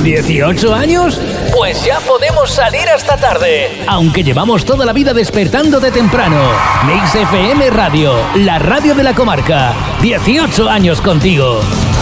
¿18 años? Pues ya podemos salir hasta tarde, aunque llevamos toda la vida despertándote temprano. Mix FM Radio, la radio de la comarca. 18 años contigo.